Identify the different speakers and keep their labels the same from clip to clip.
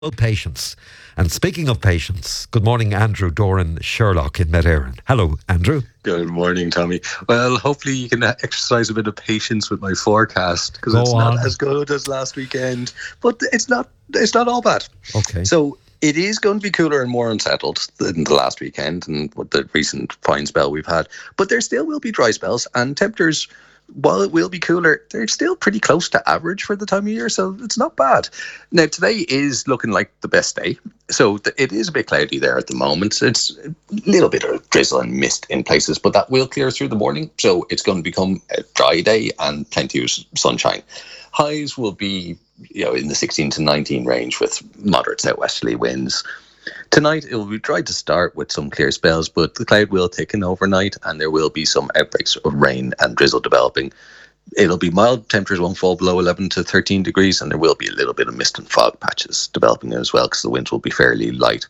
Speaker 1: Patience. And speaking of patience, good morning, Andrew Doran Sherlock in Met Éireann. Hello, Andrew.
Speaker 2: Good morning, Tommy. Well, hopefully you can exercise a bit of patience with my forecast because it's
Speaker 1: on.
Speaker 2: not as good as last weekend, but it's not all bad.
Speaker 1: Okay.
Speaker 2: So it is going to be cooler and more unsettled than the last weekend and with the recent fine spell we've had. But there still will be dry spells, and temperatures, while it will be cooler, they're still pretty close to average for the time of year, so it's not bad. Now, today is looking like the best day. So it is a bit cloudy there at the moment. It's a little bit of drizzle and mist in places, but that will clear through the morning. So it's going to become a dry day and plenty of sunshine. Highs will be, in the 16 to 19 range with moderate southwesterly winds. Tonight, it will be dry to start with some clear spells, but the cloud will thicken overnight and there will be some outbreaks of rain and drizzle developing. It'll be mild, temperatures won't fall below 11 to 13 degrees, and there will be a little bit of mist and fog patches developing as well because the winds will be fairly light.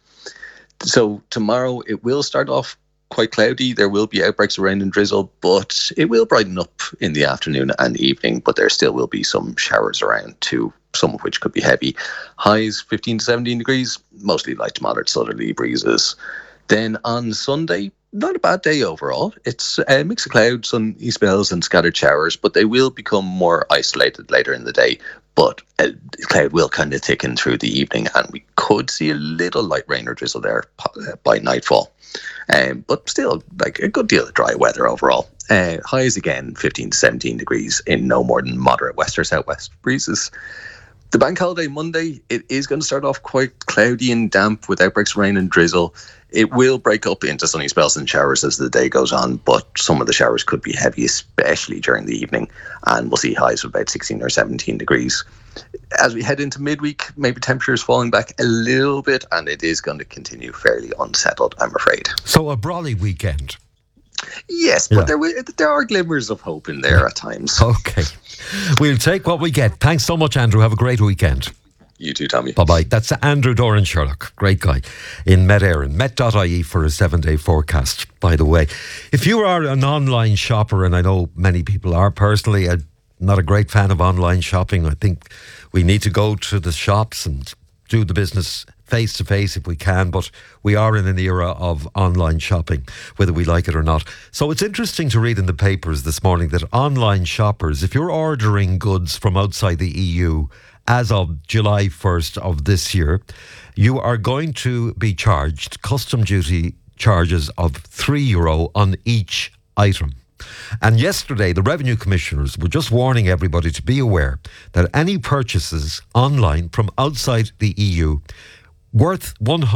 Speaker 2: So tomorrow, it will start off quite cloudy. There will be outbreaks of rain and drizzle, but it will brighten up in the afternoon and evening, but there still will be some showers around too, some of which could be heavy. Highs 15 to 17 degrees, mostly light to moderate southerly breezes. Then on Sunday, not a bad day overall. It's a mix of clouds, sunny spells and scattered showers, but they will become more isolated later in the day. But the cloud will kind of thicken through the evening, and we could see a little light rain or drizzle there by nightfall. But still, like a good deal of dry weather overall. Highs again, 15 to 17 degrees in no more than moderate west or southwest breezes. The bank holiday Monday, it is going to start off quite cloudy and damp with outbreaks of rain and drizzle. It will break up into sunny spells and showers as the day goes on, but some of the showers could be heavy, especially during the evening, and we'll see highs of about 16 or 17 degrees. As we head into midweek, maybe temperatures falling back a little bit, and it is going to continue fairly unsettled, I'm afraid.
Speaker 1: So a brolly weekend.
Speaker 2: Yes, but there are glimmers of hope in there at times.
Speaker 1: Okay. We'll take what we get. Thanks so much, Andrew. Have a great weekend.
Speaker 2: You too, Tommy.
Speaker 1: Bye-bye. That's Andrew Doran Sherlock. Great guy in Met Éireann. Met.ie for a 7-day forecast, by the way. If you are an online shopper, and I know many people are personally, not a great fan of online shopping. I think we need to go to the shops and do the business face-to-face if we can, but we are in an era of online shopping, whether we like it or not. So it's interesting to read in the papers this morning that online shoppers, if you're ordering goods from outside the EU as of July 1st of this year, you are going to be charged custom duty charges of €3 on each item. And yesterday, the revenue commissioners were just warning everybody to be aware that any purchases online from outside the EU worth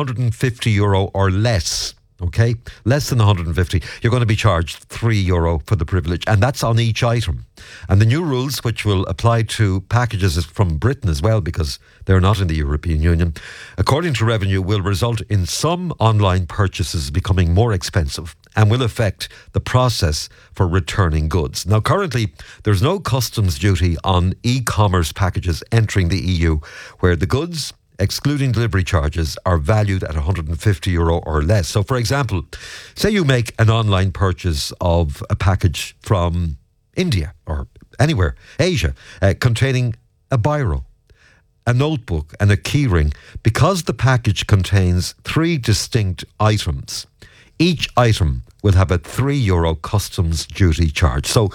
Speaker 1: €150 or less, okay, less than 150, you're going to be charged €3 for the privilege, and that's on each item. And the new rules, which will apply to packages from Britain as well, because they're not in the European Union, according to Revenue, will result in some online purchases becoming more expensive and will affect the process for returning goods. Now, currently, there's no customs duty on e-commerce packages entering the EU, where the goods, excluding delivery charges, are valued at €150 or less. So, for example, say you make an online purchase of a package from India or anywhere, Asia, containing a biro, a notebook and a keyring. Because the package contains 3 distinct items, each item will have a €3 customs duty charge. So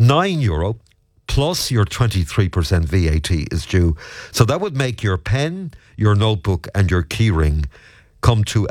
Speaker 1: €9 plus your 23% VAT is due. So that would make your pen, your notebook and your keyring come to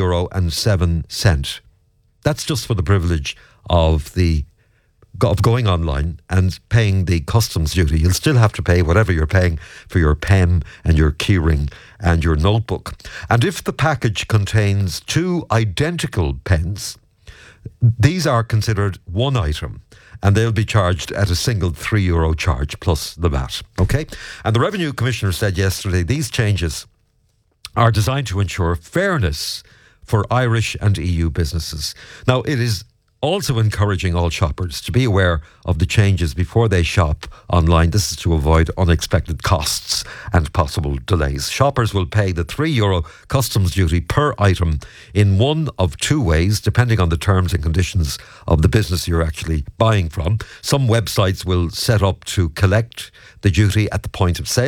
Speaker 1: €11.07. That's just for the privilege of going online and paying the customs duty. You'll still have to pay whatever you're paying for your pen and your keyring and your notebook. And if the package contains 2 identical pens, these are considered one item, and they'll be charged at a single €3 charge plus the VAT. Okay? And the Revenue Commissioner said yesterday these changes are designed to ensure fairness for Irish and EU businesses. Now, it is also encouraging all shoppers to be aware of the changes before they shop online. This is to avoid unexpected costs and possible delays. Shoppers will pay the €3 customs duty per item in one of 2 ways, depending on the terms and conditions of the business you're actually buying from. Some websites will set up to collect the duty at the point of sale.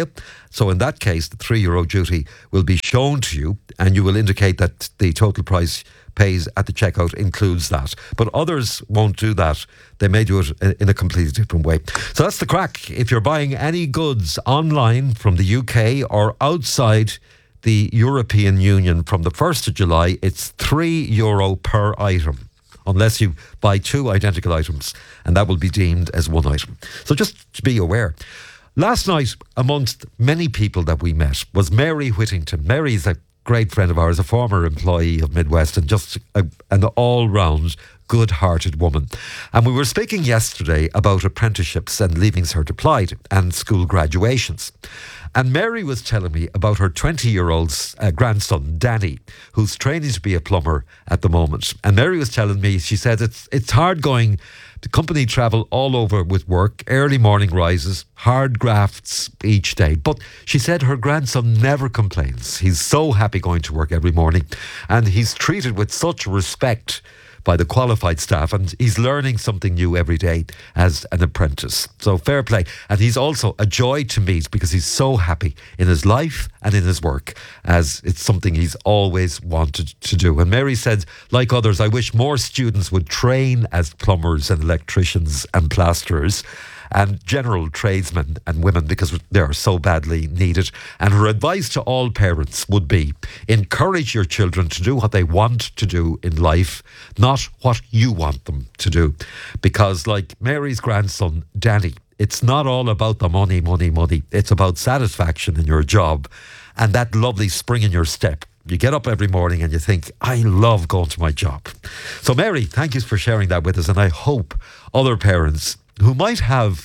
Speaker 1: So in that case, the €3 duty will be shown to you, and you will indicate that the total price pays at the checkout includes that. But others won't do that. They may do it in a completely different way. So that's the crack. If you're buying any goods online from the UK or outside the European Union from the 1st of July, it's €3 per item, unless you buy two identical items, and that will be deemed as one item. So just to be aware. Last night, amongst many people that we met, was Mary Whittington. Mary's a great friend of ours, a former employee of Midwest, and just an all-round good-hearted woman. And we were speaking yesterday about apprenticeships and leaving cert applied and school graduations. And Mary was telling me about her 20-year-old's grandson, Danny, who's training to be a plumber at the moment. And Mary was telling me, she said, it's hard going to company travel all over with work, early morning rises, hard grafts each day. But she said her grandson never complains. He's so happy going to work every morning, and he's treated with such respect by the qualified staff, and he's learning something new every day as an apprentice. So fair play. And he's also a joy to meet because he's so happy in his life and in his work, as it's something he's always wanted to do. And Mary said, like others, I wish more students would train as plumbers and electricians and plasterers and general tradesmen and women, because they are so badly needed. And her advice to all parents would be, encourage your children to do what they want to do in life, not what you want them to do. Because like Mary's grandson, Danny, it's not all about the money. It's about satisfaction in your job and that lovely spring in your step. You get up every morning and you think, I love going to my job. So Mary, thank you for sharing that with us. And I hope other parents who might have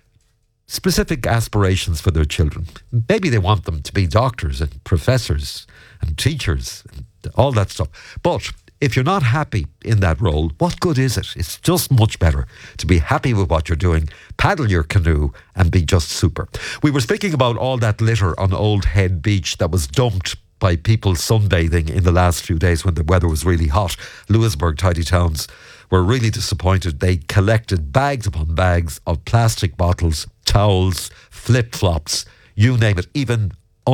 Speaker 1: specific aspirations for their children, maybe they want them to be doctors and professors and teachers and all that stuff. But if you're not happy in that role, what good is it? It's just much better to be happy with what you're doing, paddle your canoe and be just super. We were speaking about all that litter on Old Head Beach that was dumped by people sunbathing in the last few days when the weather was really hot. Lewisburg Tidy Towns were really disappointed. They collected bags upon bags of plastic bottles, towels, flip-flops, you name it, even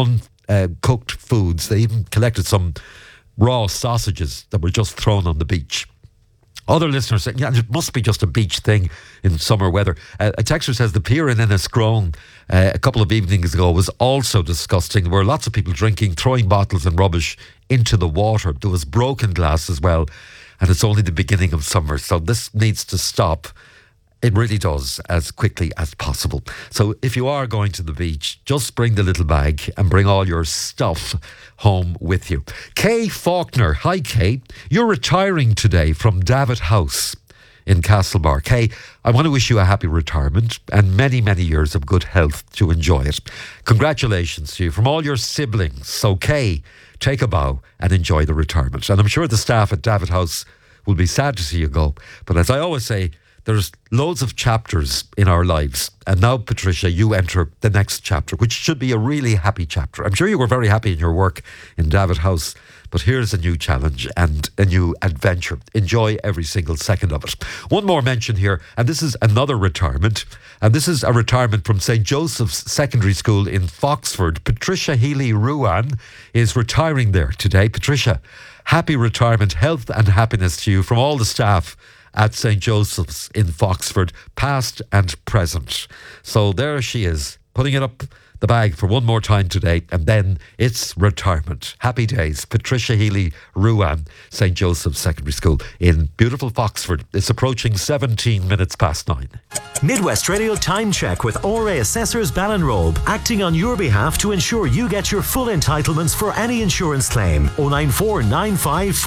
Speaker 1: uncooked foods. They even collected some raw sausages that were just thrown on the beach. Other listeners saying, yeah, it must be just a beach thing in summer weather. A texter says the pier in Enniscrone a couple of evenings ago was also disgusting. There were lots of people drinking, throwing bottles and rubbish into the water. There was broken glass as well. And it's only the beginning of summer. So this needs to stop. It really does, as quickly as possible. So if you are going to the beach, just bring the little bag and bring all your stuff home with you. Kay Faulkner. Hi, Kay. You're retiring today from David House in Castlebar. Kay, I want to wish you a happy retirement and many, many years of good health to enjoy it. Congratulations to you from all your siblings. So, Kay, take a bow and enjoy the retirement. And I'm sure the staff at David House will be sad to see you go. But as I always say, there's loads of chapters in our lives. And now, Patricia, you enter the next chapter, which should be a really happy chapter. I'm sure you were very happy in your work in David House, but here's a new challenge and a new adventure. Enjoy every single second of it. One more mention here, and this is another retirement. And this is a retirement from St. Joseph's Secondary School in Foxford. Patricia Healy-Ruan is retiring there today. Patricia, happy retirement, health and happiness to you from all the staff at St. Joseph's in Foxford, past and present. So there she is, putting it up the bag for one more time today, and then it's retirement. Happy days. Patricia Healy-Ruan, St. Joseph's Secondary School in beautiful Foxford. It's approaching 17 minutes past 9.
Speaker 3: Midwest Radio Time Check with ORA Assessors Ballinrobe, acting on your behalf to ensure you get your full entitlements for any insurance claim. 094 95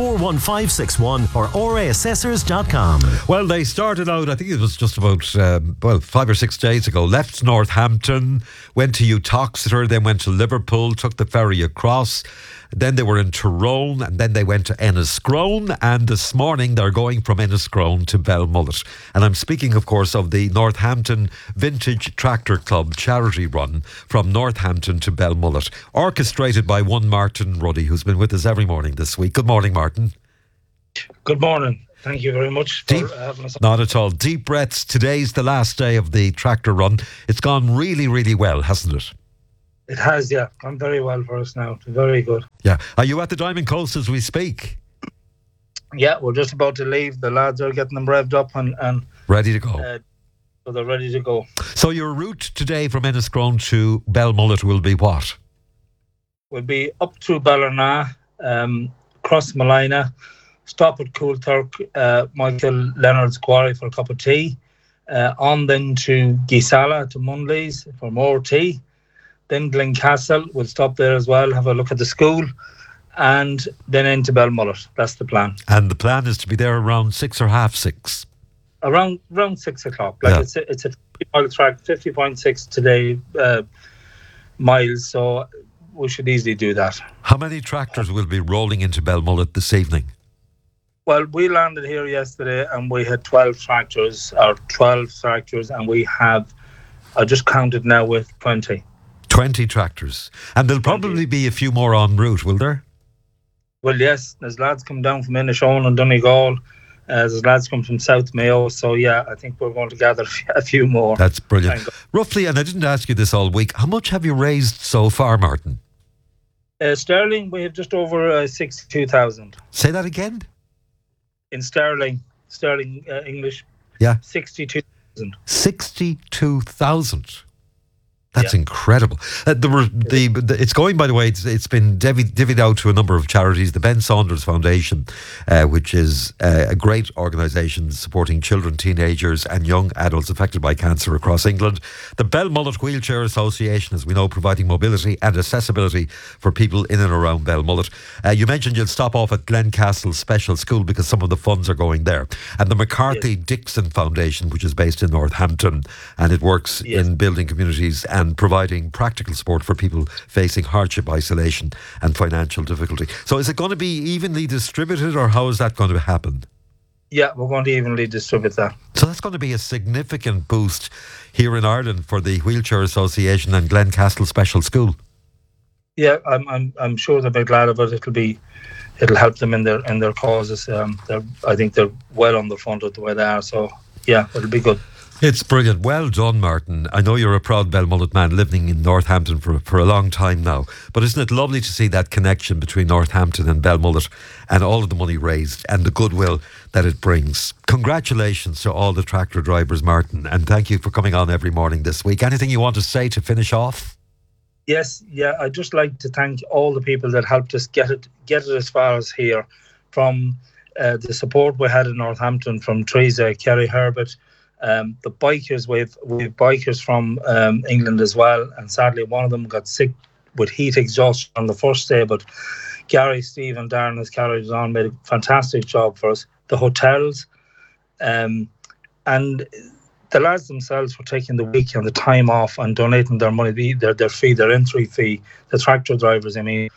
Speaker 3: 41561 or oraassessors.com.
Speaker 1: Well, they started out, I think it was just about 5 or 6 days ago, left Northampton, went to Uttoxeter, then went to Liverpool, took the ferry across. Then they were in Tyrone, and then they went to Enniscrone, and this morning they're going from Enniscrone to Belmullet. And I'm speaking, of course, of the Northampton Vintage Tractor Club charity run from Northampton to Belmullet, orchestrated by one Martin Ruddy, who's been with us every morning this week. Good morning, Martin.
Speaker 4: Good morning. Thank you very much for having us.
Speaker 1: Not at all. Deep breaths. Today's the last day of the tractor run. It's gone really, really well, hasn't it?
Speaker 4: It has, yeah. Gone very well for us now. Very good.
Speaker 1: Yeah. Are you at the Diamond Coast as we speak?
Speaker 4: Yeah, we're just about to leave. The lads are getting them revved up and
Speaker 1: Ready to go.
Speaker 4: So they're ready to go.
Speaker 1: So your route today from Enniscrone to Belmullet will be what?
Speaker 4: We'll be up through Ballina, cross Malina, stop at Coulthurk, Michael Leonard's Quarry for a cup of tea, on then to Gisala, to Munley's for more tea. Then Glencastle, we'll stop there as well, have a look at the school, and then into Belmullet. That's the plan.
Speaker 1: And the plan is to be there around 6 or half 6?
Speaker 4: Around 6 o'clock. Like
Speaker 1: Yeah.
Speaker 4: it's a 50-mile track, 50.6 today miles, so we should easily do that.
Speaker 1: How many tractors will be rolling into Belmullet this evening?
Speaker 4: Well, we landed here yesterday and we had 12 tractors, and we have, I just counted now with 20.
Speaker 1: 20 tractors. And there'll probably be a few more en route, will there?
Speaker 4: Well, yes, there's lads come down from Inishowen and Donegal. There's lads come from South Mayo. So, yeah, I think we're going to gather a few more.
Speaker 1: That's brilliant.
Speaker 4: Thank God.
Speaker 1: Roughly, and I didn't ask you this all week, how much have you raised so far, Martin?
Speaker 4: Sterling, we have just over 62,000.
Speaker 1: Say that again?
Speaker 4: In sterling English,
Speaker 1: Yeah.
Speaker 4: 62,000.
Speaker 1: 62,000. That's
Speaker 4: Yeah.
Speaker 1: incredible. It's going, by the way, it's been divvied out to a number of charities. The Ben Saunders Foundation, which is a great organisation supporting children, teenagers and young adults affected by cancer across England. The Belmullet Wheelchair Association, as we know, providing mobility and accessibility for people in and around Belmullet. You mentioned you'll stop off at Glencastle Special School because some of the funds are going there. And the McCarthy Dixon Foundation, which is based in Northampton, and it works in building communities and providing practical support for people facing hardship, isolation and financial difficulty. So is it going to be evenly distributed, or how is that going to happen?
Speaker 4: Yeah, we're going to evenly distribute that.
Speaker 1: So that's going to be a significant boost here in Ireland for the Wheelchair Association and Glencastle Special School.
Speaker 4: Yeah, I'm sure they'll be glad of it. It'll help them in their causes. I think they're well on the front of the way they are. So yeah, it'll be good.
Speaker 1: It's brilliant. Well done, Martin. I know you're a proud Belmullet man living in Northampton for a long time now, but isn't it lovely to see that connection between Northampton and Belmullet and all of the money raised and the goodwill that it brings? Congratulations to all the tractor drivers, Martin, and thank you for coming on every morning this week. Anything you want to say to finish off?
Speaker 4: Yes, yeah, I'd just like to thank all the people that helped us get it as far as here, from the support we had in Northampton from Teresa, Kerry Herbert, the bikers. We've bikers from England as well, and sadly one of them got sick with heat exhaustion on the first day, but Gary, Steve and Darren has carried it on, made a fantastic job for us. The hotels, and the lads themselves were taking the week and the time off and donating their money, their fee, their entry fee. The tractor drivers, I mean,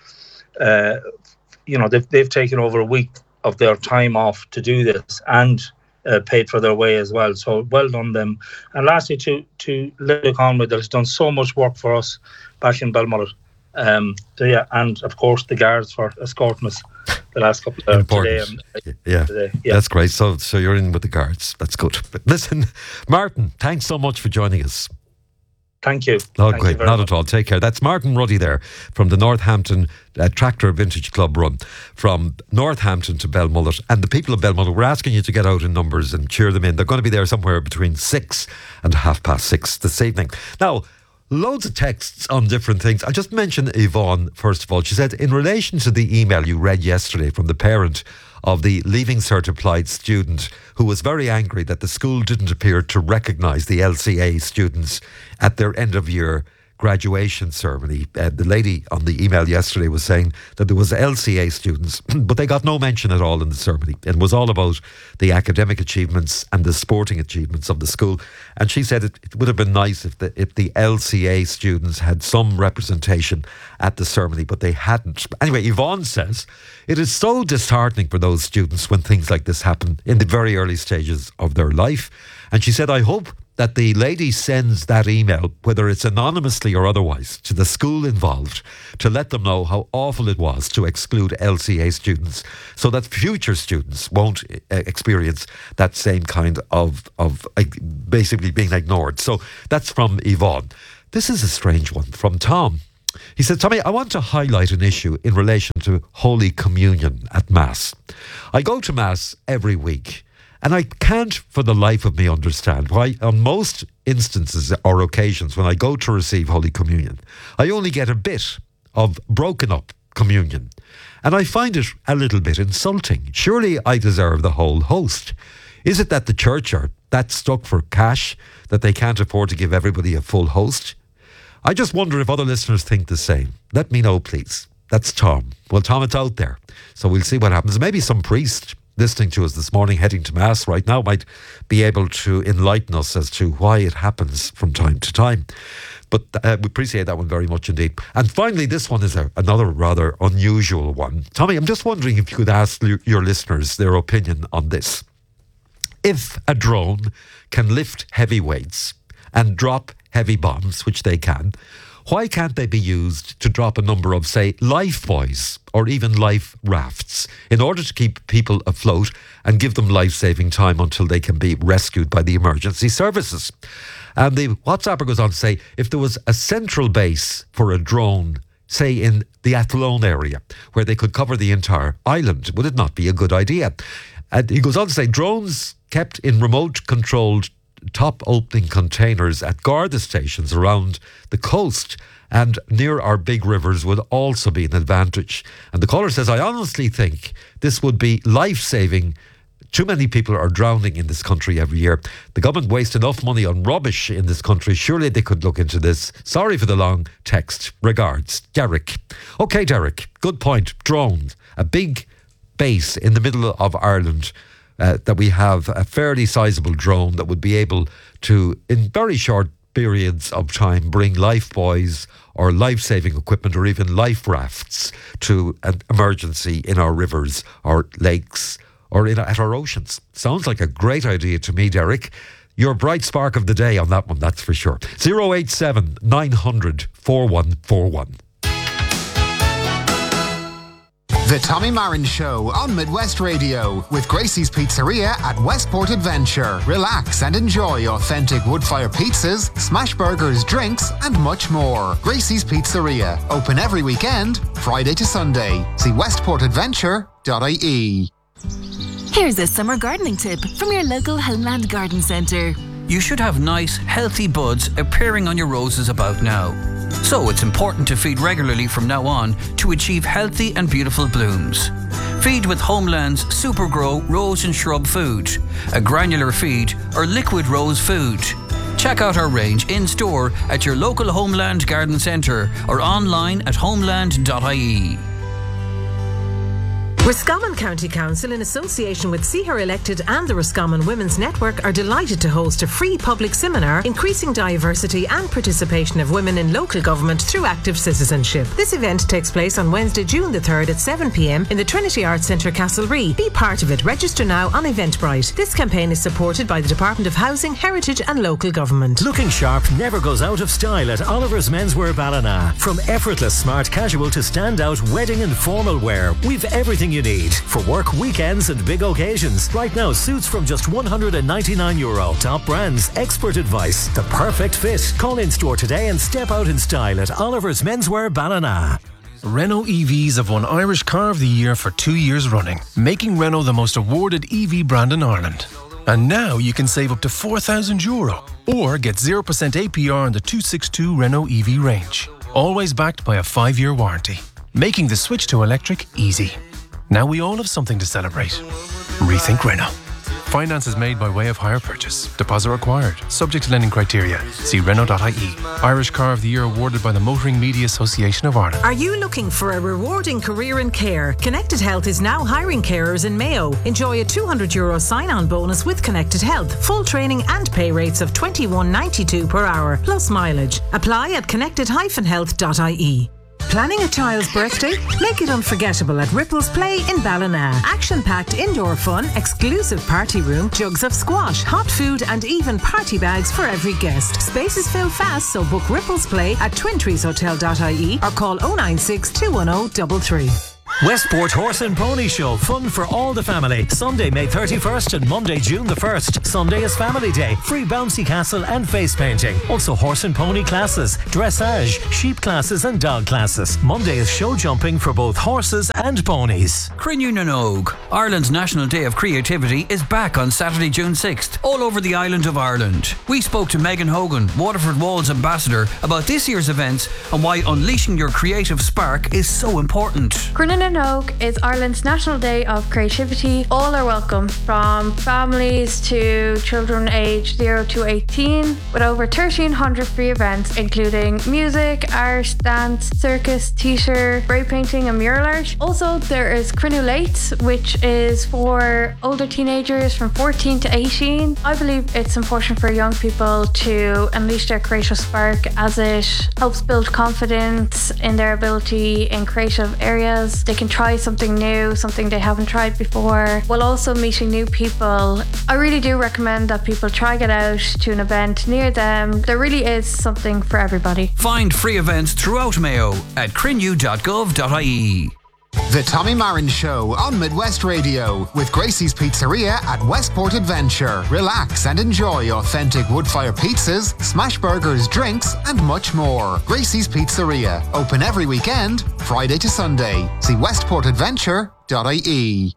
Speaker 4: they've taken over a week of their time off to do this and paid for their way as well. So well done them. And lastly, to Lily Conway, that has done so much work for us back in Belmullet. So yeah, and of course the guards for escorting us the last couple of
Speaker 1: Important.
Speaker 4: today. Yeah,
Speaker 1: That's great. So you're in with the guards. That's good. But listen, Martin, thanks so much for joining us.
Speaker 4: Thank you.
Speaker 1: Oh,
Speaker 4: Thank
Speaker 1: great.
Speaker 4: you very
Speaker 1: Not
Speaker 4: much.
Speaker 1: at all. Take care. That's Martin Ruddy there from the Northampton Tractor Vintage Club run from Northampton to Belmullet. And the people of Belmullet, we're asking you to get out in numbers and cheer them in. They're going to be there somewhere between 6 and 6:30 this evening. Now, loads of texts on different things. I'll just mention Yvonne, first of all. She said, in relation to the email you read yesterday from the parent of the Leaving Cert applied student who was very angry that the school didn't appear to recognise the LCA students at their end of year graduation ceremony. The lady on the email yesterday was saying that there was LCA students, but they got no mention at all in the ceremony. It was all about the academic achievements and the sporting achievements of the school. And she said it would have been nice if the LCA students had some representation at the ceremony, but they hadn't. Anyway, Yvonne says it is so disheartening for those students when things like this happen in the very early stages of their life. And she said, I hope that the lady sends that email, whether it's anonymously or otherwise, to the school involved to let them know how awful it was to exclude LCA students so that future students won't experience that same kind of basically being ignored. So that's from Yvonne. This is a strange one from Tom. He said, Tommy, I want to highlight an issue in relation to Holy Communion at Mass. I go to Mass every week, and I can't for the life of me understand why on most instances or occasions when I go to receive Holy Communion, I only get a bit of broken up communion. And I find it a little bit insulting. Surely I deserve the whole host. Is it that the church are that stuck for cash that they can't afford to give everybody a full host? I just wonder if other listeners think the same. Let me know, please. That's Tom. Well, Tom, it's out there. So we'll see what happens. Maybe some priest listening to us this morning, heading to Mass right now, might be able to enlighten us as to why it happens from time to time. But we appreciate that one very much indeed. And finally, this one is another rather unusual one. Tommy, I'm just wondering if you could ask your listeners their opinion on this. If a drone can lift heavy weights and drop heavy bombs, which they can, why can't they be used to drop a number of, say, life buoys or even life rafts in order to keep people afloat and give them life-saving time until they can be rescued by the emergency services? And the WhatsApper goes on to say, if there was a central base for a drone, say in the Athlone area, where they could cover the entire island, would it not be a good idea? And he goes on to say, drones kept in remote-controlled top opening containers at Garda stations around the coast and near our big rivers would also be an advantage. And the caller says, I honestly think this would be life-saving. Too many people are drowning in this country every year. The government wastes enough money on rubbish in this country. Surely they could look into this. Sorry for the long text. Regards, Derek. Okay, Derek, good point. Drones, a big base in the middle of Ireland, that we have a fairly sizable drone that would be able to, in very short periods of time, bring life buoys or life-saving equipment or even life rafts to an emergency in our rivers or lakes or at our oceans. Sounds like a great idea to me, Derek. Your bright spark of the day on that one, that's for sure. 087 900 4141.
Speaker 5: The Tommy Marin Show on Midwest Radio with Gracie's Pizzeria at Westport Adventure. Relax and enjoy authentic wood-fire pizzas, smash burgers, drinks and much more. Gracie's Pizzeria, open every weekend, Friday to Sunday. See westportadventure.ie.
Speaker 6: Here's a summer gardening tip from your local Homeland Garden Centre.
Speaker 7: You should have nice, healthy buds appearing on your roses about now. So it's important to feed regularly from now on to achieve healthy and beautiful blooms. Feed with Homeland's Super Grow Rose and Shrub Food, a granular feed or liquid rose food. Check out our range in-store at your local Homeland Garden Centre or online at homeland.ie.
Speaker 8: Roscommon County Council, in association with See Her Elected and the Roscommon Women's Network, are delighted to host a free public seminar increasing diversity and participation of women in local government through active citizenship. This event takes place on Wednesday, June the 3rd at 7 p.m. in the Trinity Arts Centre, Castlerea. Be part of it. Register now on Eventbrite. This campaign is supported by the Department of Housing, Heritage and Local Government.
Speaker 3: Looking sharp never goes out of style at Oliver's Menswear Ballina. From effortless smart casual to standout wedding and formal wear, we've everything you need for work, weekends and big occasions. Right now, suits from just €199. Top brands, expert advice, the perfect fit. Call in store today and step out in style at Oliver's Menswear Ballina.
Speaker 9: Renault EVs have won Irish Car of the Year for 2 years running, making Renault the most awarded EV brand in Ireland. And now you can save up to €4,000 or get 0% APR on the 262 Renault EV range. Always backed by a 5-year warranty, making the switch to electric easy. Now we all have something to celebrate. Rethink Renault. Finance is made by way of hire purchase. Deposit required. Subject to lending criteria. See Renault.ie. Irish Car of the Year awarded by the Motoring Media Association of Ireland.
Speaker 8: Are you looking for a rewarding career in care? Connected Health is now hiring carers in Mayo. Enjoy a €200 sign-on bonus with Connected Health. Full training and pay rates of $21.92 per hour, plus mileage. Apply at connected-health.ie. Planning a child's birthday? Make it unforgettable at Ripples Play in Ballina. Action-packed indoor fun, exclusive party room, jugs of squash, hot food and even party bags for every guest. Spaces fill fast, so book Ripples Play at twintreeshotel.ie or call 096 210 33.
Speaker 3: Westport Horse and Pony Show. Fun for all the family. Sunday, May 31st and Monday, June the 1st. Sunday is Family Day. Free bouncy castle and face painting. Also horse and pony classes, dressage, sheep classes and dog classes. Monday is show jumping for both horses and ponies.
Speaker 7: Crinnew na Nóg, Ireland's National Day of Creativity, is back on Saturday, June 6th, all over the island of Ireland. We spoke to Megan Hogan, Waterford Walls ambassador, about this year's events and why unleashing your creative spark is so important.
Speaker 10: Crinnew na Nóg is Ireland's National Day of Creativity. All are welcome, from families to children aged 0 to 18, with over 1,300 free events including music, art, dance, circus, theatre, spray painting and mural art. Also, there is Crinnew Late, which is for older teenagers from 14 to 18. I believe it's important for young people to unleash their creative spark, as it helps build confidence in their ability in creative areas. They can try something new, something they haven't tried before, while also meeting new people. I really do recommend that people try get out to an event near them. There really is something for everybody.
Speaker 7: Find free events throughout Mayo at crinnew.gov.ie.
Speaker 5: The Tommy Marin Show on Midwest Radio with Gracie's Pizzeria at Westport Adventure. Relax and enjoy authentic wood-fire pizzas, smash burgers, drinks and much more. Gracie's Pizzeria, open every weekend, Friday to Sunday. See westportadventure.ie.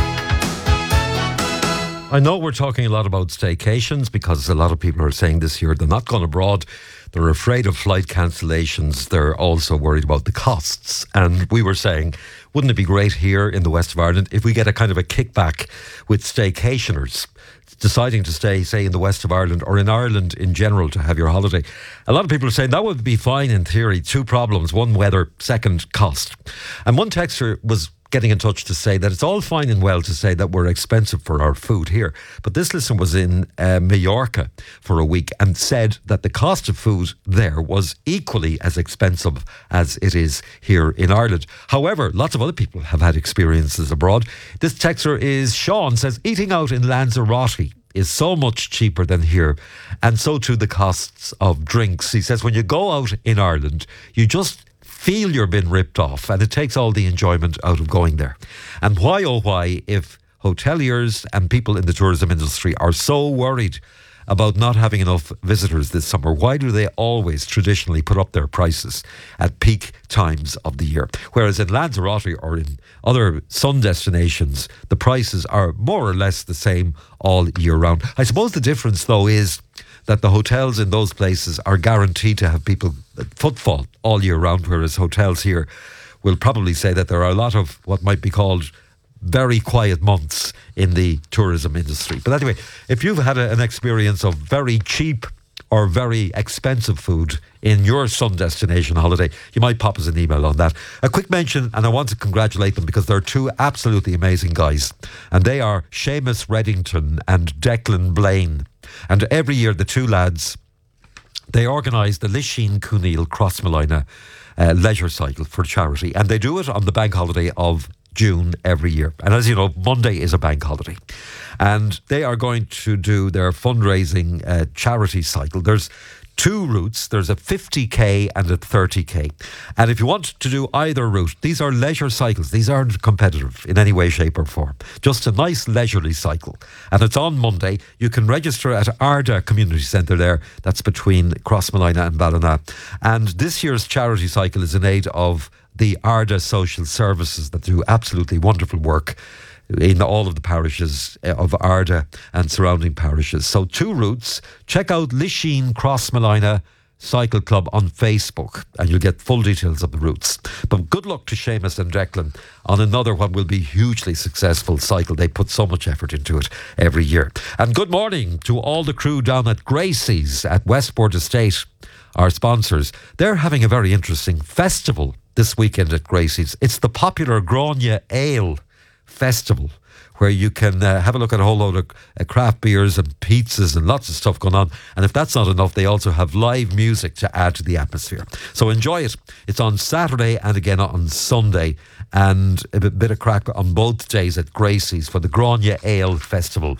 Speaker 1: I know we're talking a lot about staycations because a lot of people are saying this year they're not going abroad. They're afraid of flight cancellations. They're also worried about the costs. And we were saying, wouldn't it be great here in the west of Ireland if we get a kind of a kickback with staycationers deciding to stay, say, in the west of Ireland or in Ireland in general to have your holiday? A lot of people are saying that would be fine in theory. Two problems: one, weather; second, cost. And one texter was getting in touch to say that it's all fine and well to say that we're expensive for our food here. But this listener was in Mallorca for a week and said that the cost of food there was equally as expensive as it is here in Ireland. However, lots of other people have had experiences abroad. This texter is Sean, says eating out in Lanzarote is so much cheaper than here, and so too the costs of drinks. He says when you go out in Ireland, you just feel you're being ripped off, and it takes all the enjoyment out of going there. And why, oh why, if hoteliers and people in the tourism industry are so worried about not having enough visitors this summer, why do they always traditionally put up their prices at peak times of the year? Whereas in Lanzarote or in other sun destinations, the prices are more or less the same all year round. I suppose the difference, though, is that the hotels in those places are guaranteed to have people footfall all year round, whereas hotels here will probably say that there are a lot of what might be called very quiet months in the tourism industry. But anyway, if you've had an experience of very cheap or very expensive food in your sun destination holiday, you might pop us an email on that. A quick mention, and I want to congratulate them because they're two absolutely amazing guys, and they are Seamus Reddington and Declan Blaine. And every year the two lads, they organise the Lishin Cúnail Crossmolina leisure cycle for charity, and they do it on the bank holiday of June every year. And as you know, Monday is a bank holiday, and they are going to do their fundraising charity cycle. There's two routes. There's a 50k and a 30k, and if you want to do either route, these are leisure cycles. These aren't competitive in any way, shape or form, just a nice leisurely cycle, and it's on Monday. You can register at Arda Community Centre there, that's between Crossmolina and Ballina, and this year's charity cycle is in aid of the Arda Social Services that do absolutely wonderful work in all of the parishes of Arda and surrounding parishes. So two routes. Check out Lishin Crossmolina Cycle Club on Facebook and you'll get full details of the routes. But good luck to Seamus and Declan on another what will be hugely successful cycle. They put so much effort into it every year. And good morning to all the crew down at Gracie's at Westport Estate, our sponsors. They're having a very interesting festival this weekend at Gracie's. It's the popular Grania Ale Festival, where you can have a look at a whole load of craft beers and pizzas and lots of stuff going on. And if that's not enough, they also have live music to add to the atmosphere. So enjoy it. It's on Saturday and again on Sunday, and a bit of crack on both days at Gracie's for the Grania Ale Festival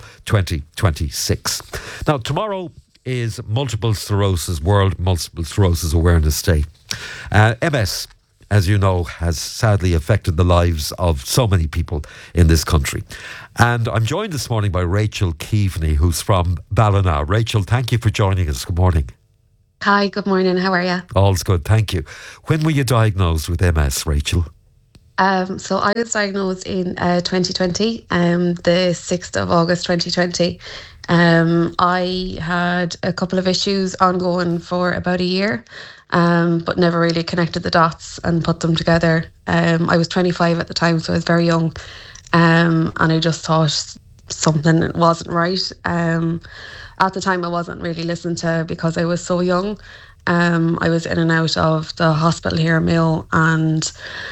Speaker 1: 2026. Now, tomorrow is World Multiple Sclerosis Awareness Day. MS as you know, has sadly affected the lives of so many people in this country. And I'm joined this morning by Rachel Keaveney, who's from Ballina. Rachel, thank you for joining us. Good morning.
Speaker 11: Hi, good morning. How are you?
Speaker 1: All's good, thank you. When were you diagnosed with MS, Rachel?
Speaker 11: So I was diagnosed in 2020, the 6th of August 2020. I had a couple of issues ongoing for about a year, but never really connected the dots and put them together. I was 25 at the time, so I was very young, and I just thought something wasn't right. At the time, I wasn't really listened to because I was so young. I was in and out of the hospital here in Mayo, and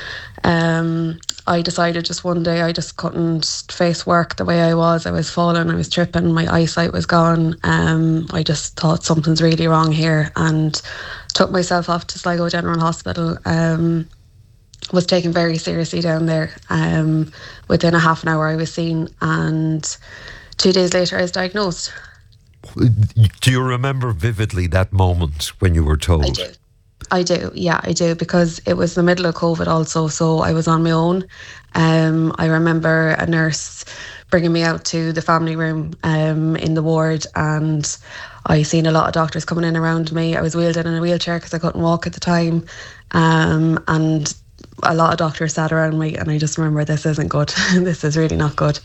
Speaker 11: I decided just one day I just couldn't face work the way I was. I was falling, I was tripping, my eyesight was gone. I just thought something's really wrong here and took myself off to Sligo General Hospital. Was taken very seriously down there. Within a half an hour I was seen, and 2 days later I was diagnosed.
Speaker 1: Do you remember vividly that moment when you were told?
Speaker 11: I do, yeah, I do, because it was the middle of COVID also, so I was on my own. I remember a nurse bringing me out to the family room in the ward, and I seen a lot of doctors coming in around me. I was wheeled in a wheelchair because I couldn't walk at the time, and a lot of doctors sat around me, and I just remember, this isn't good. This is really not good.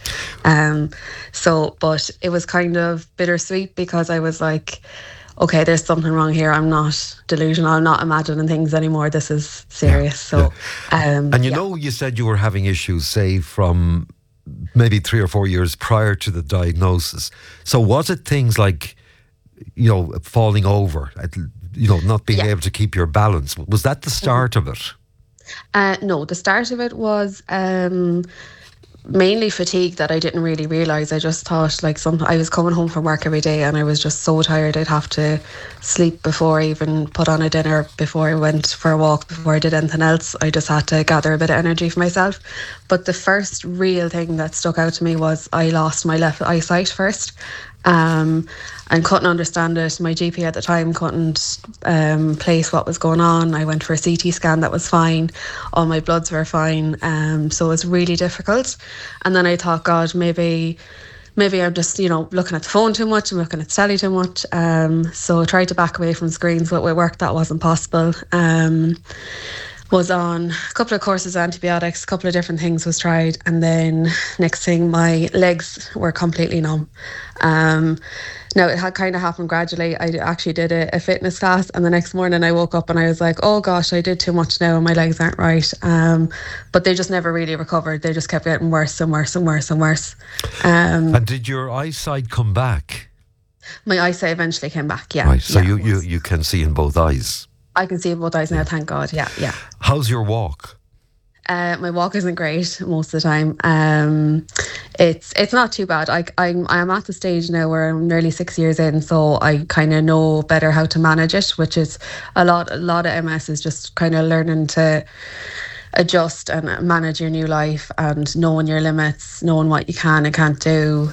Speaker 11: But it was kind of bittersweet because I was like, okay, there's something wrong here. I'm not delusional. I'm not imagining things anymore. This is serious. And
Speaker 1: you said you were having issues, say, from maybe 3 or 4 years prior to the diagnosis. So was it things like, falling over, not being able to keep your balance? Was that the start of it?
Speaker 11: No, the start of it was mainly fatigue that I didn't really realise. I just thought I was coming home from work every day and I was just so tired I'd have to sleep before I even put on a dinner, before I went for a walk, before I did anything else. I just had to gather a bit of energy for myself. But the first real thing that stuck out to me was I lost my left eyesight first. And couldn't understand it. My GP at the time couldn't place what was going on. I went for a CT scan, that was fine. All my bloods were fine. So it was really difficult. And then I thought, God, maybe I'm just, looking at the phone too much, I'm looking at telly too much. So I tried to back away from screens, but with work that wasn't possible. Was on a couple of courses of antibiotics, a couple of different things was tried, and then next thing my legs were completely numb. Now it had kind of happened gradually. I actually did a fitness class, and the next morning I woke up and I was like, oh gosh, I did too much now and my legs aren't right. But they just never really recovered. They just kept getting worse and worse and worse and worse.
Speaker 1: And did your eyesight come back?
Speaker 11: My eyesight eventually came back, yeah.
Speaker 1: Right, so
Speaker 11: yeah.
Speaker 1: you can see in both eyes?
Speaker 11: I can see in both eyes now, thank God, yeah.
Speaker 1: How's your walk?
Speaker 11: My walk isn't great most of the time. It's not too bad. I'm at the stage now where I'm nearly 6 years in, so I kind of know better how to manage it, which is a lot of MS is just kind of learning to adjust and manage your new life and knowing your limits, knowing what you can and can't do.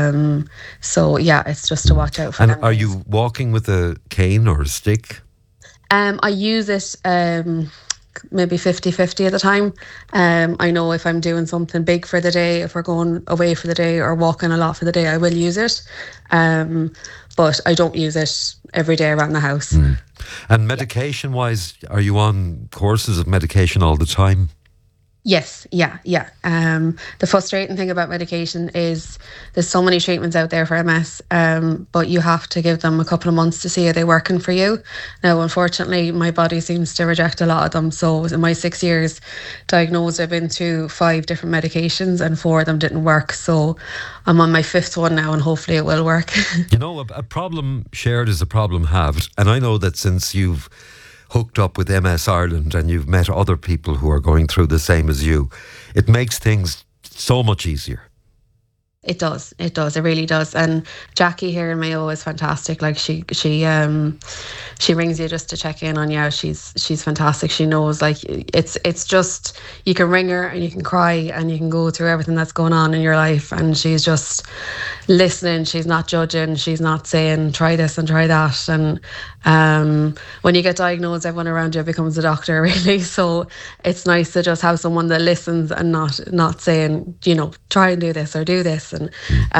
Speaker 11: So yeah, it's just to watch out for them.
Speaker 1: And are you walking with a cane or a stick?
Speaker 11: I use it maybe 50-50 at the time. I know if I'm doing something big for the day, if we're going away for the day or walking a lot for the day, I will use it. But I don't use it every day around the house.
Speaker 1: And medication-wise, are you on courses of medication all the time?
Speaker 11: Yes, yeah. The frustrating thing about medication is there's so many treatments out there for MS, but you have to give them a couple of months to see are they working for you. Now, unfortunately, my body seems to reject a lot of them. So in my 6 years diagnosed, I've been through 5 different medications and 4 of them didn't work. So I'm on my 5th one now and hopefully it will work.
Speaker 1: A problem shared is a problem halved. And I know that since you've hooked up with MS Ireland and you've met other people who are going through the same as you, it makes things so much easier.
Speaker 11: It does. It really does. And Jackie here in Mayo is fantastic. Like she rings you just to check in on you. She's fantastic. She knows, like, it's just, you can ring her and you can cry and you can go through everything that's going on in your life, and she's just listening, she's not judging, she's not saying try this and try that. And when you get diagnosed, everyone around you becomes a doctor, really. So it's nice to just have someone that listens and not saying, you know, try and do this or do this, and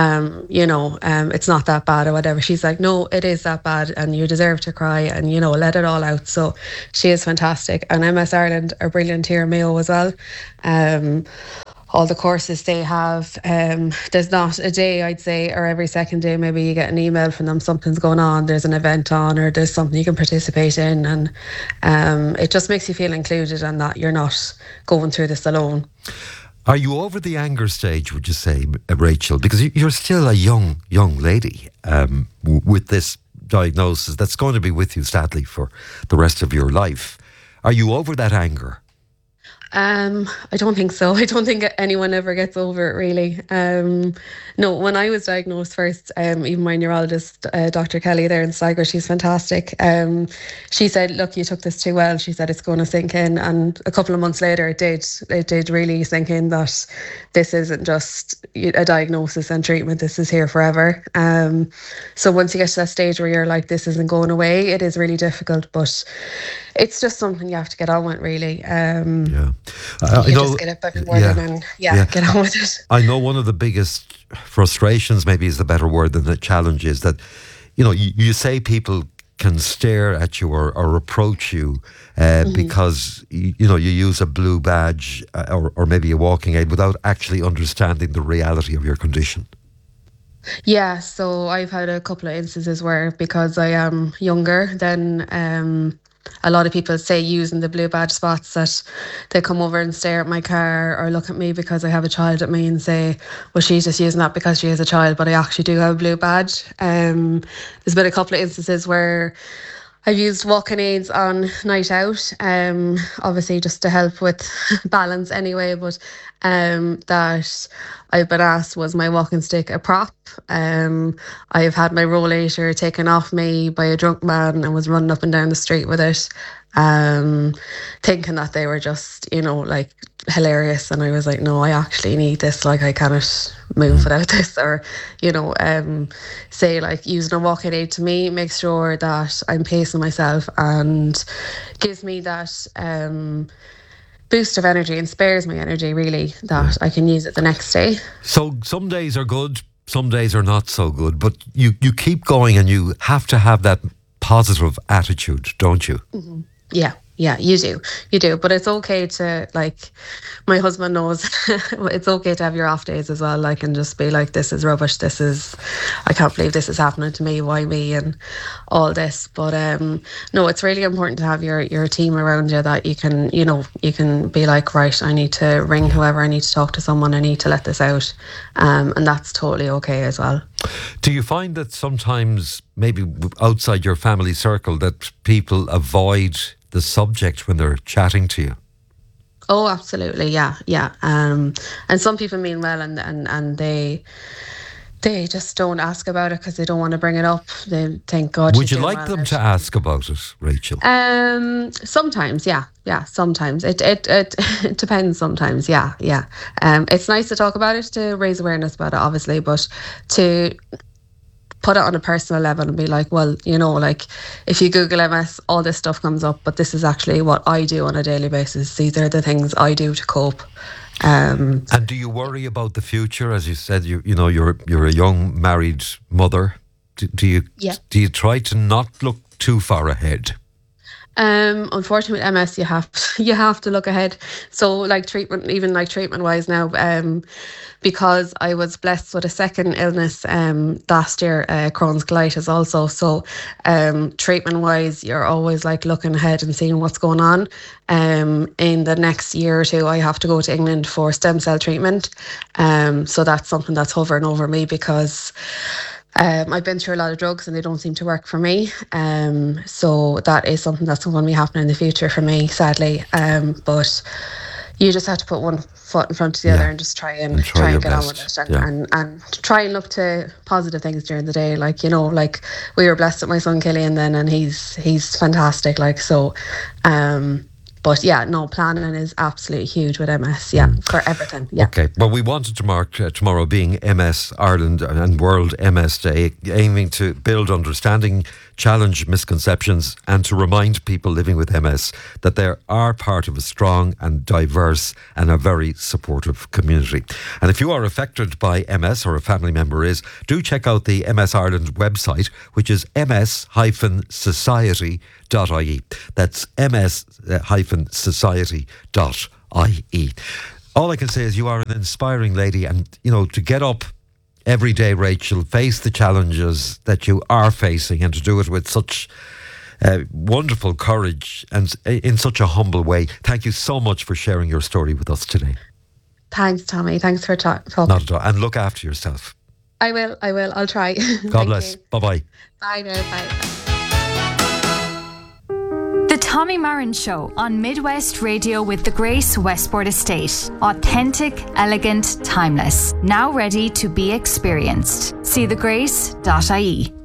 Speaker 11: it's not that bad or whatever. She's like, no, it is that bad and you deserve to cry, and, you know, let it all out. So she is fantastic. And MS Ireland are brilliant here, Mayo as well. All the courses they have, there's not a day, I'd say, or every second day maybe you get an email from them, something's going on, there's an event on, or there's something you can participate in, and it just makes you feel included and that you're not going through this alone.
Speaker 1: Are you over the anger stage, would you say, Rachel? Because you're still a young lady with this diagnosis that's going to be with you, sadly, for the rest of your life. Are you over that anger?
Speaker 11: I don't think so. I don't think anyone ever gets over it, really. No, when I was diagnosed first, even my neurologist, Dr. Kelly there in Sligo, she's fantastic. She said, look, you took this too well. She said, it's going to sink in. And a couple of months later, it did really sink in that this isn't just a diagnosis and treatment. This is here forever. So once you get to that stage where you're like, this isn't going away, it is really difficult, but it's just something you have to get on with, really. Just get up every morning and get on with it.
Speaker 1: I know one of the biggest frustrations, maybe is the better word than the challenge, is that, you know, you say people can stare at you or approach you because, you know, you use a blue badge or maybe a walking aid without actually understanding the reality of your condition.
Speaker 11: Yeah, so I've had a couple of instances where, because I am younger than a lot of people say using the blue badge spots, that they come over and stare at my car or look at me because I have a child at me and say, well, she's just using that because she has a child, but I actually do have a blue badge. There's been a couple of instances where I've used walking aids on night out, obviously just to help with balance anyway, but that I've been asked, was my walking stick a prop? I've had my rollator taken off me by a drunk man and was running up and down the street with it, thinking that they were just, you know, like hilarious. And I was like, no, I actually need this. Like, I cannot move without this. Or, you know, say like using a walking aid to me makes sure that I'm pacing myself and gives me that boost of energy and spares my energy, really, that I can use it the next day. So
Speaker 1: some days are good, some days are not so good, but you keep going, and you have to have that positive attitude, don't you? Mm-hmm. Yeah, you do. But it's okay to, like, my husband knows, it's okay to have your off days as well, like, and just be like, this is rubbish, I can't believe this is happening to me, why me, and all this. But no, it's really important to have your team around you that you can be like, right, I need to ring whoever, I need to talk to someone, I need to let this out, and that's totally okay as well. Do you find that sometimes, maybe outside your family circle, that people avoid the subject when they're chatting to you?
Speaker 11: Oh, absolutely, yeah. And some people mean well, and they just don't ask about it because they don't want to bring it up. They think, God,
Speaker 1: would you like them to ask about it, Rachel?
Speaker 11: Sometimes, yeah. Sometimes it depends. Sometimes, yeah. It's nice to talk about it, to raise awareness about it, obviously, but to put it on a personal level and be like, well, you know, like, if you Google MS, all this stuff comes up, but this is actually what I do on a daily basis. These are the things I do to cope. And
Speaker 1: do you worry about the future? As you said, you're a young married mother. Do you try to not look too far ahead?
Speaker 11: Unfortunately with MS you have to look ahead. So like treatment wise now, because I was blessed with a second illness last year, Crohn's colitis also. So treatment wise, you're always like looking ahead and seeing what's going on. In the next year or two, I have to go to England for stem cell treatment. So that's something that's hovering over me because I've been through a lot of drugs and they don't seem to work for me. So that is something that's going to be happening in the future for me, sadly. But you just have to put one foot in front of the other and just try and get on with it and try and look to positive things during the day. Like, you know, like we were blessed with my son Killian then, and he's fantastic. Like, so But yeah, no, planning is absolutely huge with MS, for everything. Yeah.
Speaker 1: Okay, well, we wanted to mark tomorrow being MS Ireland and World MS Day, aiming to build understanding, challenge misconceptions, and to remind people living with MS that they are part of a strong and diverse and a very supportive community. And if you are affected by MS or a family member is, do check out the MS Ireland website, which is ms-society.ie. That's ms-society.ie. All I can say is you are an inspiring lady, and, you know, to get up every day, Rachel, face the challenges that you are facing, and to do it with such wonderful courage and in such a humble way. Thank you so much for sharing your story with us today.
Speaker 11: Thanks, Tommy. Thanks for talking.
Speaker 1: Not at all. And look after yourself.
Speaker 11: I will. I'll try.
Speaker 1: God bless. Bye-bye.
Speaker 11: Bye now. Bye.
Speaker 6: The Tommy Marin Show on Midwest Radio with the Grace Westport Estate. Authentic, elegant, timeless. Now ready to be experienced. See thegrace.ie.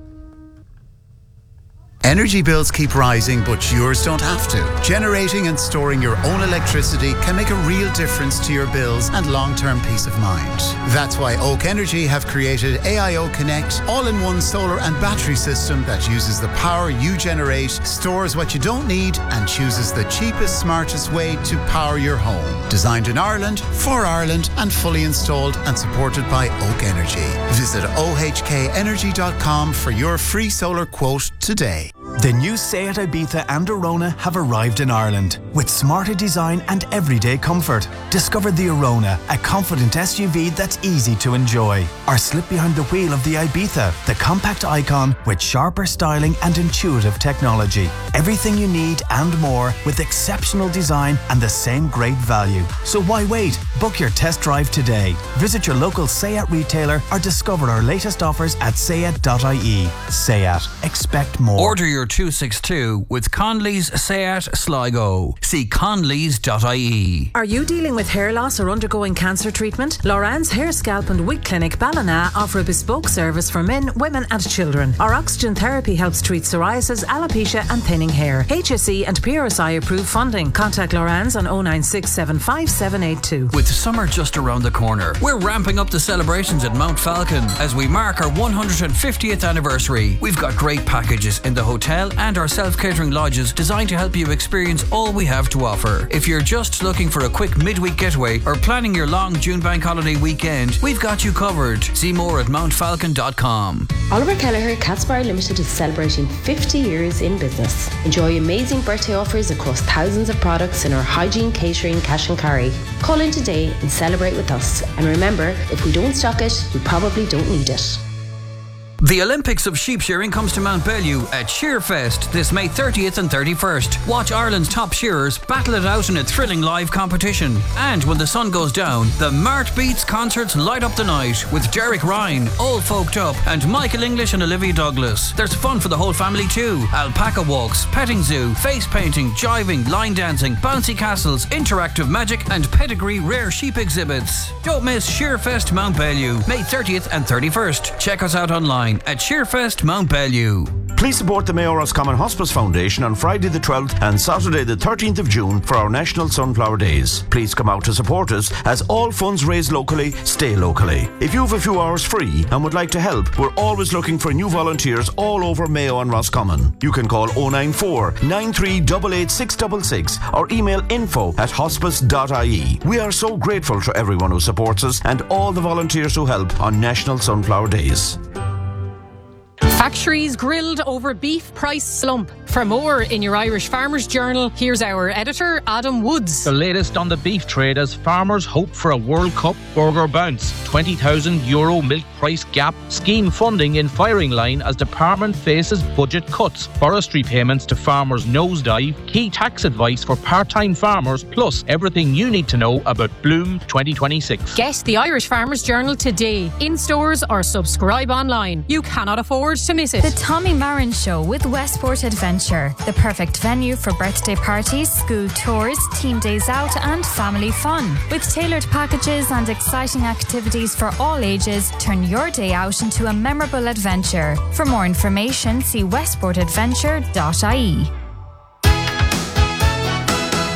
Speaker 12: Energy bills keep rising, but yours don't have to. Generating and storing your own electricity can make a real difference to your bills and long-term peace of mind. That's why Oak Energy have created AIO Connect, all-in-one solar and battery system that uses the power you generate, stores what you don't need, and chooses the cheapest, smartest way to power your home. Designed in Ireland, for Ireland, and fully installed and supported by Oak Energy. Visit ohkenergy.com for your free solar quote today.
Speaker 13: The new Seat Ibiza and Arona have arrived in Ireland with smarter design and everyday comfort. Discover the Arona, a confident SUV that's easy to enjoy. Or slip behind the wheel of the Ibiza, the compact icon with sharper styling and intuitive technology. Everything you need and more with exceptional design and the same great value. So why wait? Book your test drive today. Visit your local Seat retailer or discover our latest offers at seat.ie. Seat. Expect more.
Speaker 7: Order your 262 with Conley's Seat Sligo. See conleys.ie.
Speaker 8: Are you dealing with hair loss or undergoing cancer treatment? Loran's Hair, Scalp and Wig Clinic Ballina offer a bespoke service for men, women and children. Our oxygen therapy helps treat psoriasis, alopecia and thinning hair. HSE and PRSI approved funding. Contact Loran's on 096755782.
Speaker 7: With summer just around the corner, we're ramping up the celebrations at Mount Falcon as we mark our 150th anniversary. We've got great packages in the hotel and our self-catering lodges designed to help you experience all we have to offer. If you're just looking for a quick midweek getaway or planning your long June bank holiday weekend, we've got you covered. See more at mountfalcon.com.
Speaker 14: Oliver Kelleher Catsbar Limited is celebrating 50 years in business. Enjoy amazing birthday offers across thousands of products in our hygiene, catering, cash and carry. Call in today and celebrate with us. And remember, if we don't stock it, we probably don't need it.
Speaker 7: The Olympics of sheep shearing comes to Mount Bellew at Shearfest this May 30th and 31st. Watch Ireland's top shearers battle it out in a thrilling live competition. And when the sun goes down, the Mart Beats concerts light up the night with Derek Ryan, All Folked Up, and Michael English and Olivia Douglas. There's fun for the whole family too. Alpaca walks, petting zoo, face painting, jiving, line dancing, bouncy castles, interactive magic, and pedigree rare sheep exhibits. Don't miss Shearfest Mount Bellew, May 30th and 31st. Check us out online at Shearfest Mount Bellew.
Speaker 15: Please support the Mayo Roscommon Hospice Foundation on Friday the 12th and Saturday the 13th of June for our National Sunflower Days. Please come out to support us as all funds raised locally stay locally. If you have a few hours free and would like to help, we're always looking for new volunteers all over Mayo and Roscommon. You can call 094 9388 666 or email info@hospice.ie. We are so grateful to everyone who supports us and all the volunteers who help on National Sunflower Days.
Speaker 16: Factories grilled over beef price slump. For more in your Irish Farmers Journal, here's our editor, Adam Woods.
Speaker 17: The latest on the beef trade as farmers hope for a World Cup burger bounce. €20,000 milk price gap. Scheme funding in firing line as department faces budget cuts. Forestry payments to farmers nosedive. Key tax advice for part-time farmers, plus everything you need to know about Bloom 2026.
Speaker 16: Get the Irish Farmers Journal today, in stores or subscribe online. You cannot afford to miss it.
Speaker 6: The Tommy Marin Show with Westport Adventure, the perfect venue for birthday parties, school tours, team days out and family fun. With tailored packages and exciting activities for all ages, turn your day out into a memorable adventure. For more information, see westportadventure.ie.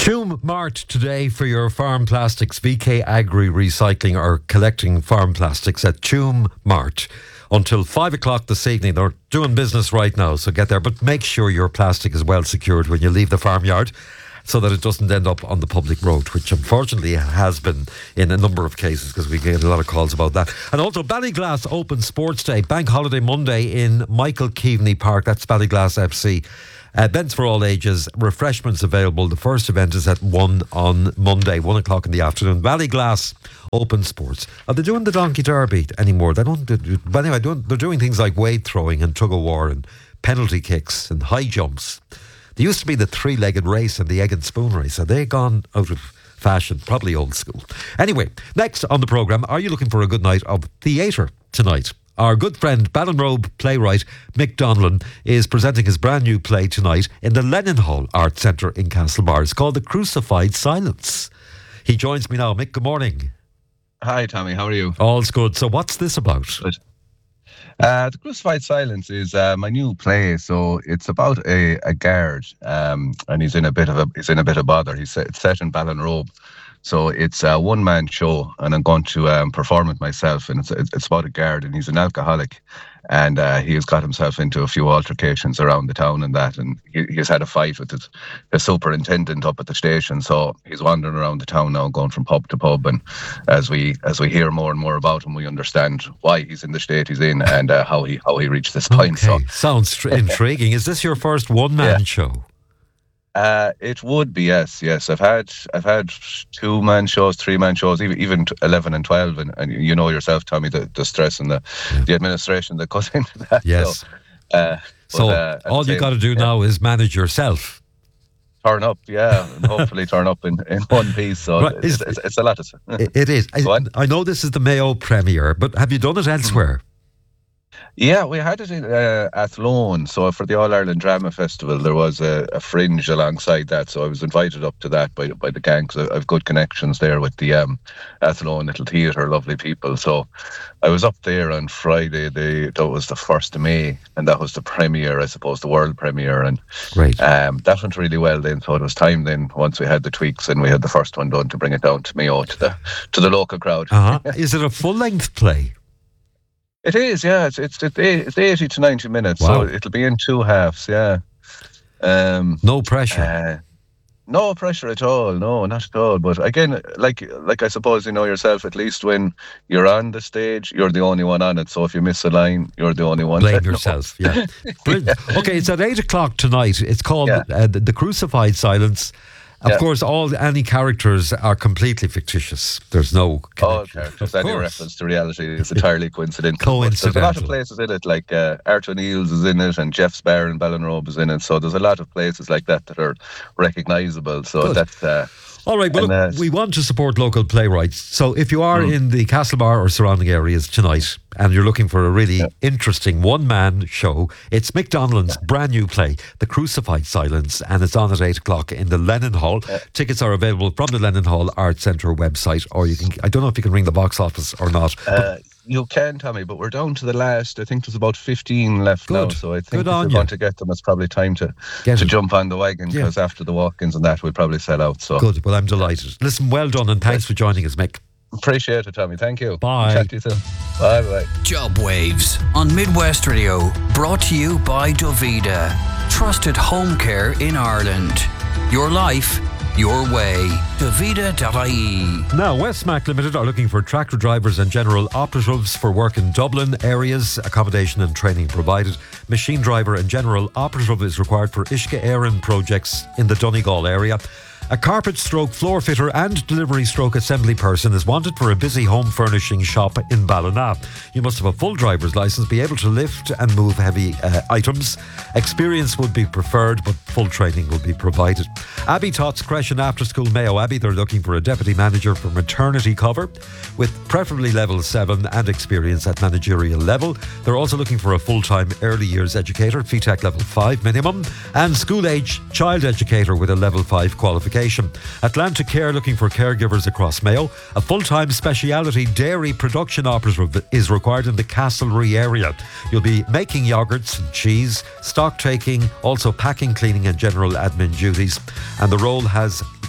Speaker 1: Tuam Mart today for your farm plastics. VK Agri Recycling are collecting farm plastics at Tuam Mart until 5 o'clock this evening. They're doing business right now, so get there. But make sure your plastic is well secured when you leave the farmyard, so that it doesn't end up on the public road, which unfortunately has been in a number of cases, because we get a lot of calls about that. And also Ballyglass Open Sports Day, Bank Holiday Monday in Michael Keaveney Park. That's Ballyglass FC. Events for all ages, refreshments available. The first event is at 1 on Monday, 1 o'clock in the afternoon. Ballyglass Open Sports. Are they doing the Donkey Derby anymore? They don't. But anyway, they're doing things like weight throwing and tug of war and penalty kicks and high jumps. There used to be the three-legged race and the egg and spoon race. Are they gone out of fashion? Probably old school. Anyway, next on the programme, are you looking for a good night of theatre tonight? Our good friend, Ballinrobe playwright Mick Donlan is presenting his brand new play tonight in the Lennon Hall Art Centre in Castlebar. It's called The Crucified Silence. He joins me now. Mick, good morning.
Speaker 18: Hi, Tommy. How are you?
Speaker 1: All's good. So what's this about?
Speaker 18: Good. The Crucified Silence is my new play. So it's about a guard, and he's in a bit of bother. It's set in Ballinrobe. So it's a one-man show, and I'm going to perform it myself. And it's about a guard, and he's an alcoholic, and he has got himself into a few altercations around the town and that, and he's had a fight with the superintendent up at the station. So he's wandering around the town now, going from pub to pub, and as we hear more and more about him, we understand why he's in the state he's in and how he reached this point.
Speaker 1: Okay. So sounds intriguing. Is this your first one-man show?
Speaker 18: It would be, yes. I've had 2-man shows, 3-man shows, even 11 and 12, and you know yourself, Tommy, the stress and the administration that goes into that.
Speaker 1: Yes. So all you got to do now is manage yourself.
Speaker 18: Turn up, and hopefully turn up in one piece. So right. It's a lot.
Speaker 1: It is. I know this is the Mayo premiere, but have you done it elsewhere?
Speaker 18: Yeah, we had it in Athlone. So for the All-Ireland Drama Festival, there was a fringe alongside that. So I was invited up to that by the gang, because I have good connections there with the Athlone Little Theatre, lovely people. So I was up there on Friday. That was the 1st of May, and that was the premiere, I suppose, the world premiere. And
Speaker 1: great.
Speaker 18: That went really well then. So it was time then, once we had the tweaks and we had the first one done, to bring it down to Mayo, to the local crowd.
Speaker 1: Is it a full-length play?
Speaker 18: It is, yeah. It's 80 to 90 minutes,
Speaker 1: wow.
Speaker 18: So it'll be in 2 halves, yeah.
Speaker 1: No pressure.
Speaker 18: No pressure at all. No, not at all. But again, like I suppose you know yourself, at least when you're on the stage, you're the only one on it. So if you miss a line, you're the only one.
Speaker 1: Blame yourself. Yeah. Brilliant. Okay, it's at 8 o'clock tonight. It's called The Crucified Silence. Of course, any characters are completely fictitious. There's no connection.
Speaker 18: All characters, any reference to reality is entirely coincidental. There's a lot of places in it, like Art O'Neill's is in it, and Jeff's Bar in Ballinrobe is in it. So there's a lot of places like that are recognisable. So that's...
Speaker 1: all right, well, look, we want to support local playwrights. So if you are in the Castlebar or surrounding areas tonight and you're looking for a really interesting one-man show, it's Mick Donlan's brand new play, The Crucified Silence, and it's on at 8 o'clock in the Lennon Hall. Tickets are available from the Lennon Hall Art Centre website, or you can, I don't know if you can ring the box office or not.
Speaker 18: You can, Tommy, but we're down to the last. I think there's about 15 left now. So I think if we're going to get them, it's probably time to jump on the wagon, because after the walk-ins and that, we'll probably sell out. So
Speaker 1: good. Well, I'm delighted. Listen, well done, and thanks for joining us, Mick.
Speaker 18: Appreciate it, Tommy. Thank you.
Speaker 1: Bye.
Speaker 18: Chat to you soon. Bye.
Speaker 7: Job Waves on Midwest Radio, brought to you by Dovida. Trusted home care in Ireland. Your life, your way. Dovida.ie.
Speaker 1: Now, Westmac Limited are looking for tractor drivers and general operatives for work in Dublin areas. Accommodation and training provided. Machine driver and general operative is required for Ishka Éireann projects in the Donegal area. A carpet stroke floor fitter and delivery stroke assembly person is wanted for a busy home furnishing shop in Ballina. You must have a full driver's licence, be able to lift and move heavy items. Experience would be preferred, but full training will be provided. Abbey Tots Creche and After School Mayo Abbey, they're looking for a deputy manager for maternity cover with preferably level 7 and experience at managerial level. They're also looking for a full-time early years educator, FETAC level 5 minimum, and school-age child educator with a level 5 qualification. Atlantic Care looking for caregivers across Mayo. A full-time speciality dairy production operative is required in the Castlereagh area. You'll be making yogurts and cheese, stock taking, also packing, cleaning and general admin duties. And the role has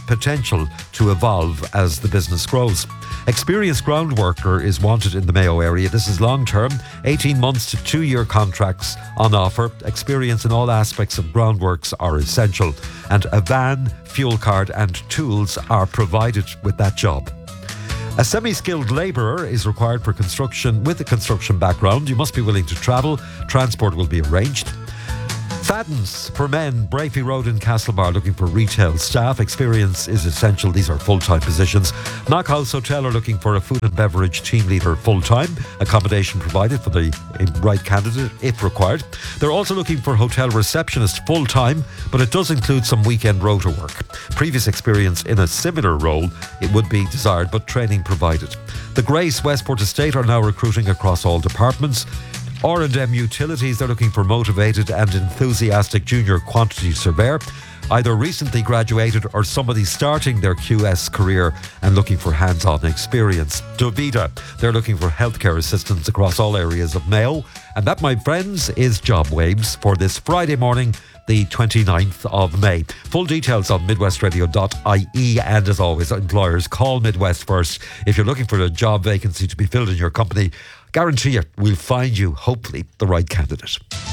Speaker 1: potential to evolve as the business grows. Experienced ground worker is wanted in the Mayo area. This is long-term, 18 months to 2-year contracts on offer. Experience in all aspects of groundworks are essential, and a van, fuel card and tools are provided with that job. A semi-skilled labourer is required for construction with a construction background. You must be willing to travel. Transport will be arranged. Faddens for men, Brafey Road in Castlebar, looking for retail staff. Experience is essential. These are full-time positions. Knockhouse Hotel are looking for a food and beverage team leader full-time. Accommodation provided for the right candidate if required. They're also looking for hotel receptionist full-time, but it does include some weekend rota work. Previous experience in a similar role, it would be desired, but training provided. The Grace Westport Estate are now recruiting across all departments. R&M Utilities, they're looking for motivated and enthusiastic junior quantity surveyor, either recently graduated or somebody starting their QS career and looking for hands-on experience. Dovida, they're looking for healthcare assistants across all areas of Mayo. And that, my friends, is Job Waves for this Friday morning, the 29th of May. Full details on midwestradio.ie, and as always, employers, call Midwest first. If you're looking for a job vacancy to be filled in your company, guarantee you, we'll find you, hopefully, the right candidate.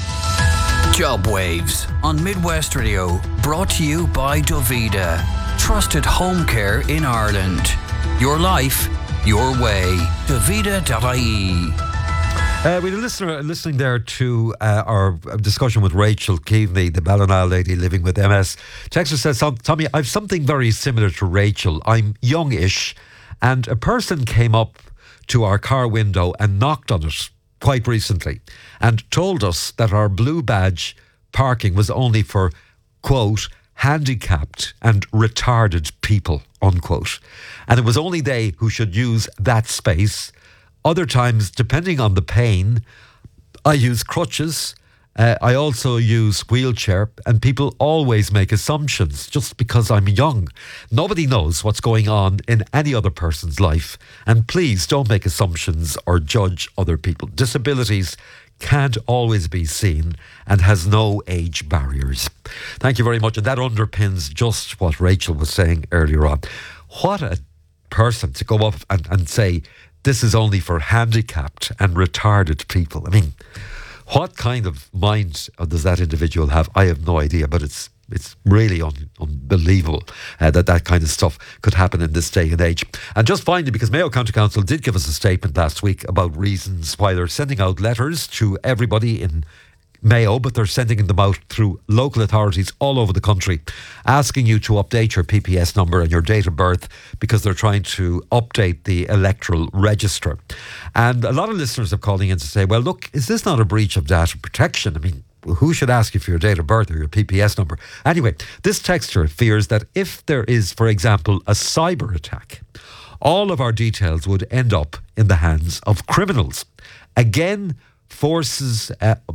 Speaker 7: Job Waves on Midwest Radio, brought to you by Dovida. Trusted home care in Ireland. Your life, your way. Dovida.ie.
Speaker 1: We had a listener listening there to our discussion with Rachel Keaveney, the Ballina lady living with MS. Texter says, Tommy, I've something very similar to Rachel. I'm youngish, and a person came up to our car window and knocked on it quite recently and told us that our blue badge parking was only for, quote, handicapped and retarded people, unquote. And it was only they who should use that space. Other times, depending on the pain, I use crutches. I also use wheelchair, and people always make assumptions just because I'm young. Nobody knows what's going on in any other person's life, and please don't make assumptions or judge other people. Disabilities can't always be seen and has no age barriers. Thank you very much, and that underpins just what Rachel was saying earlier on. What a person to go up and say, this is only for handicapped and retarded people. I mean, what kind of mind does that individual have? I have no idea, but it's really unbelievable that kind of stuff could happen in this day and age. And just finally, because Mayo County Council did give us a statement last week about reasons why they're sending out letters to everybody in Mayo, but they're sending them out through local authorities all over the country, asking you to update your PPS number and your date of birth because they're trying to update the electoral register. And a lot of listeners are calling in to say, well, look, is this not a breach of data protection? I mean, who should ask you for your date of birth or your PPS number? Anyway, this texter fears that if there is, for example, a cyber attack, all of our details would end up in the hands of criminals. Again, forces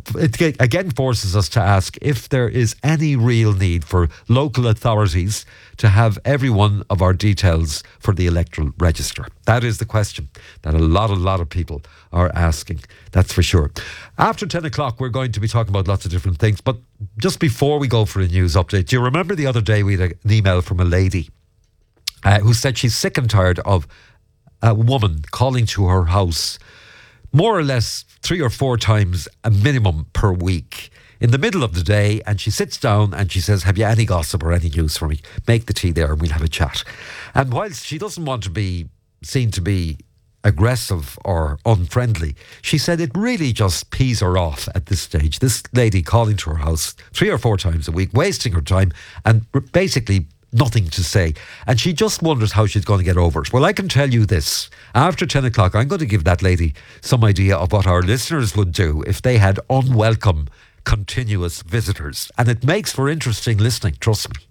Speaker 1: us to ask if there is any real need for local authorities to have every one of our details for the electoral register. That is the question that a lot of people are asking, that's for sure. After 10 o'clock, we're going to be talking about lots of different things, but just before we go for a news update, do you remember the other day we had an email from a lady who said she's sick and tired of a woman calling to her house more or less 3 or 4 times a minimum per week in the middle of the day, and she sits down and she says, have you any gossip or any news for me? Make the tea there and we'll have a chat. And whilst she doesn't want to be seen to be aggressive or unfriendly, she said it really just pees her off at this stage. This lady calling to her house 3 or 4 times a week, wasting her time and basically nothing to say. And she just wonders how she's going to get over it. Well, I can tell you this. After 10 o'clock, I'm going to give that lady some idea of what our listeners would do if they had unwelcome, continuous visitors. And it makes for interesting listening, trust me.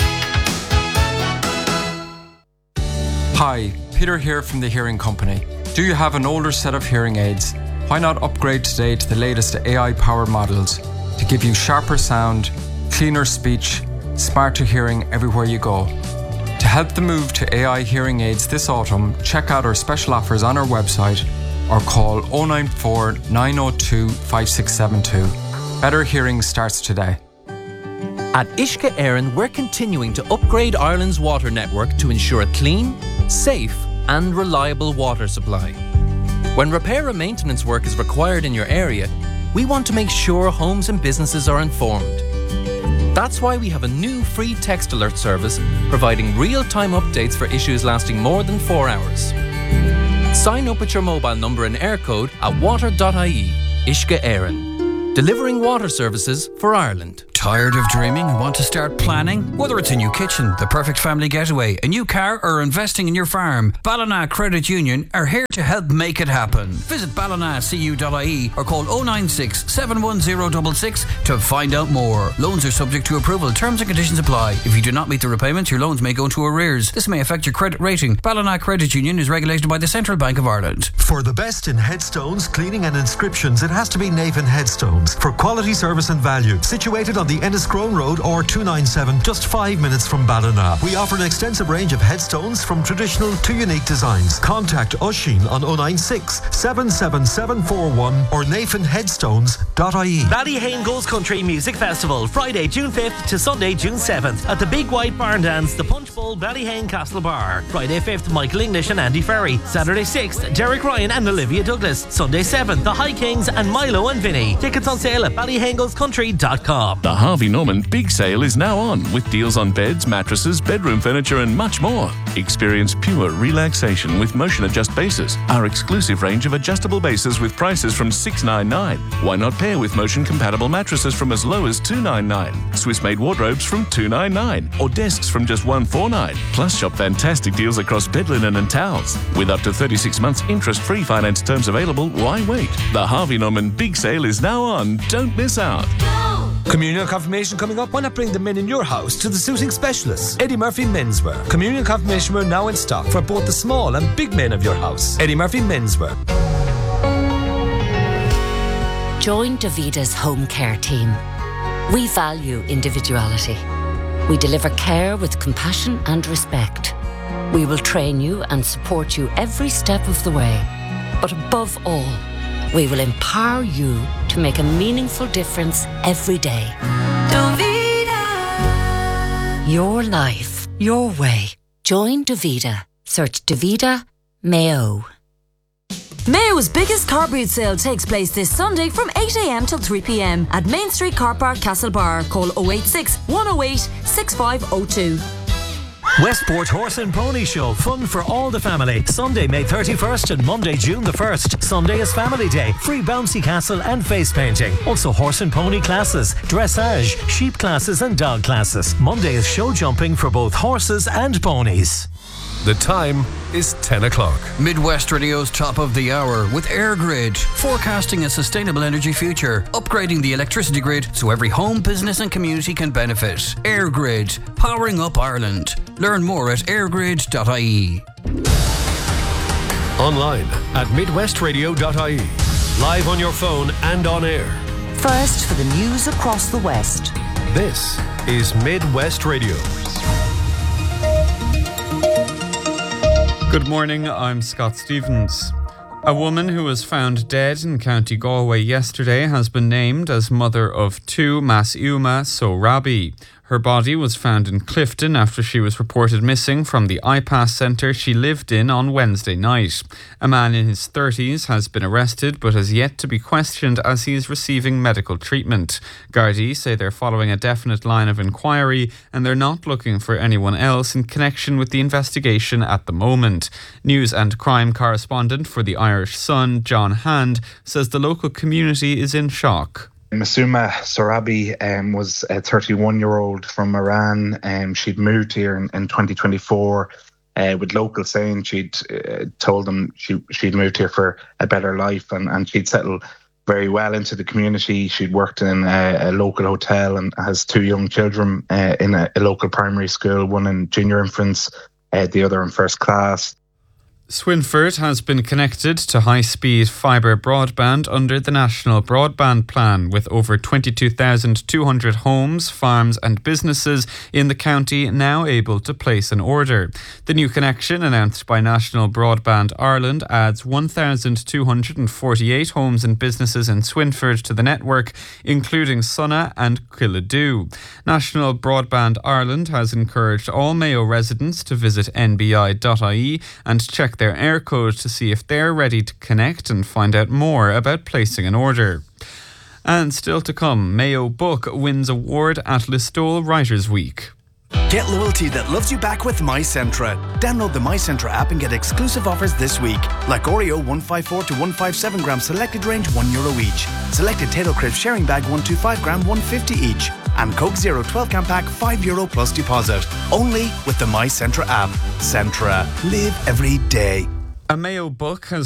Speaker 19: Hi, Peter here from the Hearing Company. Do you have an older set of hearing aids? Why not upgrade today to the latest AI-powered models to give you sharper sound, cleaner speech, smarter hearing everywhere you go. To help the move to AI hearing aids this autumn, check out our special offers on our website or call 094 902 5672. Better hearing starts today.
Speaker 20: At Uisce Éireann, we're continuing to upgrade Ireland's water network to ensure a clean, safe and reliable water supply. When repair and maintenance work is required in your area, we want to make sure homes and businesses are informed. That's why we have a new free text alert service providing real-time updates for issues lasting more than 4 hours. Sign up with your mobile number and air code at water.ie. Uisce Éireann. Delivering water services for Ireland.
Speaker 7: Tired of dreaming and want to start planning? Whether it's a new kitchen, the perfect family getaway, a new car or investing in your farm, Ballina Credit Union are here to help make it happen. Visit ballinacu.ie or call 096 710 66 to find out more. Loans are subject to approval. Terms and conditions apply. If you do not meet the repayments, your loans may go into arrears. This may affect your credit rating. Ballina Credit Union is regulated by the Central Bank of Ireland.
Speaker 21: For the best in headstones, cleaning and inscriptions, it has to be Navan Headstones. For quality service and value, situated on the Enniscrone Road or 297, just 5 minutes from Ballina. We offer an extensive range of headstones from traditional to unique designs. Contact Oisín on 096 77741 or nathanheadstones.ie.
Speaker 22: Ballyhane Goes Country Music Festival, Friday, June 5th to Sunday, June 7th at the Big White Barn Dance, the Punch Bowl, Ballyhane Castle Bar. Friday 5th, Michael English and Andy Ferry. Saturday 6th, Derek Ryan and Olivia Douglas. Sunday 7th, the High Kings and Milo and Vinny. Tickets on sale at ballyhanegoescountry.com.
Speaker 23: The Harvey Norman Big Sale is now on with deals on beds, mattresses, bedroom furniture and much more. Experience pure relaxation with motion adjust bases. Our exclusive range of adjustable bases with prices from $699. Why not pair with motion compatible mattresses from as low as $299? Swiss made wardrobes from $299 or desks from just $149. Plus shop fantastic deals across bed linen and towels. With up to 36 months interest-free finance terms available, why wait? The Harvey Norman Big Sale is now on. Don't miss out.
Speaker 24: Communion confirmation coming up. Why not bring the men in your house to the suiting specialists? Eddie Murphy Menswear. Communion confirmation wear now in stock for both the small and big men of your house. Eddie Murphy Menswear.
Speaker 25: Join Davida's home care team. We value individuality. We deliver care with compassion and respect. We will train you and support you every step of the way. But above all, we will empower you to make a meaningful difference every day. Davida. Your life, your way. Join Davida. Search Davida Mayo.
Speaker 26: Mayo's biggest car boot sale takes place this Sunday from 8 a.m. till 3 p.m. at Main Street Car Park, Castlebar. Call 086 108 6502.
Speaker 22: Westport Horse and Pony Show, fun for all the family. Sunday, May 31st and Monday, June the 1st. Sunday is Family Day. Free bouncy castle and face painting. Also horse and pony classes, dressage, sheep classes and dog classes. Monday is show jumping for both horses and ponies.
Speaker 9: The time is 10 o'clock.
Speaker 7: Midwest Radio's top of the hour with AirGrid, forecasting a sustainable energy future, upgrading the electricity grid so every home, business and community can benefit. AirGrid, powering up Ireland. Learn more at airgrid.ie.
Speaker 9: Online at midwestradio.ie. Live on your phone and on air.
Speaker 27: First for the news across the West.
Speaker 9: This is Midwest Radio.
Speaker 28: Good morning, I'm Scott Stevens. A woman who was found dead in County Galway yesterday has been named as mother of two, Masuma Sorabi. Her body was found in Clifton after she was reported missing from the iPass centre she lived in on Wednesday night. A man in his 30s has been arrested but has yet to be questioned as he is receiving medical treatment. Gardaí say they're following a definite line of inquiry and they're not looking for anyone else in connection with the investigation at the moment. News and crime correspondent for the Irish Sun, John Hand, says the local community is in shock.
Speaker 29: Masuma Sorabi was a 31-year-old from Iran. She'd moved here in 2024 with locals saying she'd told them she'd moved here for a better life and she'd settled very well into the community. She'd worked in a local hotel and has two young children in a local primary school, one in junior infants, the other in first class.
Speaker 28: Swinford has been connected to high-speed fibre broadband under the National Broadband Plan, with over 22,200 homes, farms and businesses in the county now able to place an order. The new connection, announced by National Broadband Ireland, adds 1,248 homes and businesses in Swinford to the network, including Sunna and Killadoo. National Broadband Ireland has encouraged all Mayo residents to visit nbi.ie and check their air code to see if they're ready to connect and find out more about placing an order. And still to come, Mayo Book wins award at Listowel Writers' Week.
Speaker 2: Get loyalty that loves you back with MyCentra. Download the MyCentra app and get exclusive offers this week. Like Oreo 154 to 157 gram selected range €1 each. Selected Tato Crisp sharing bag 125 gram $1.50 each. And Coke Zero 12 can pack €5 plus deposit. Only with the MyCentra app. Centra. Live every day.
Speaker 28: A Mayo Book has